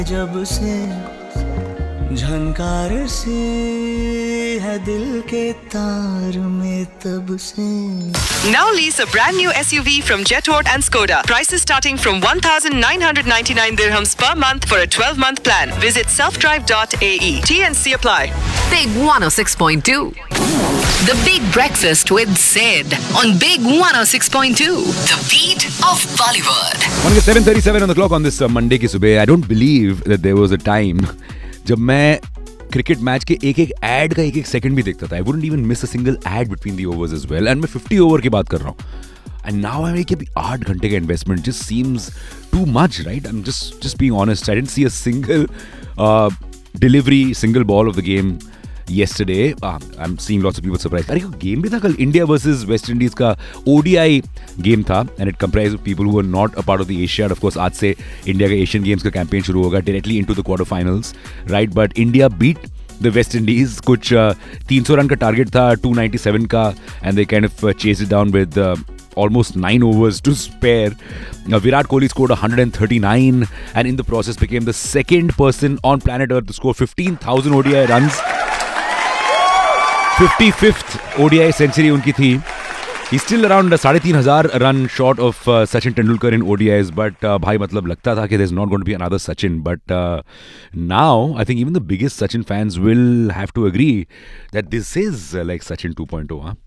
जब से झनकार से है दिल के तार में तब से. Now lease a brand new SUV from Jetort and Skoda. Prices starting from 1,999 dirhams per month for a 12-month plan. Visit selfdrive.ae. T&C apply. Big 106.2. The Big Breakfast with Sid on Big 106.2. The beat of Bollywood. 7:37 on the clock on this Monday की सुबह. I don't believe that there was a time जब मैं cricket match के एक add का एक second भी देखता था. I wouldn't even miss a single add between the overs as well. And मैं 50 ओवर की बात कर रहा हूँ. एंड नाउ आई मेक 8 घंटे का investment just seems too much, right? I am just being honest. I didn't see a single delivery, single ball of the game yesterday. I'm seeing lots of people surprised. अरे game भी था कल. India versus West Indies का ODI game था and it comprise of people who were not a part of the Asiad. Of course आज से India का Asian games का कैंपेन शुरू होगा directly into the quarter finals, right? But India beat the West Indies. कुछ 300 run का target था, 297 का, and they kind of chased it down with almost 9 overs to spare. Virat Kohli scored 139 and in the process became the second person on planet Earth to score 15,000 ODI runs. 55th ODI century उनकी थी. He's still around 3,500 run short of Sachin Tendulkar in ODIs, but भाई मतलब लगता था कि there's not going to be another Sachin. But now I think even the biggest Sachin fans will have to agree that this is like Sachin 2.0. Huh?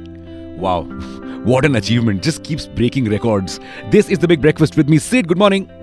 Wow, what an achievement. Just keeps breaking records. This is The Big Breakfast with me, Sid. Good morning.